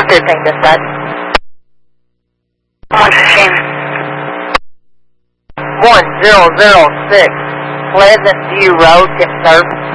115 dispatch. 1006, Pleasant View Road, Tip Service.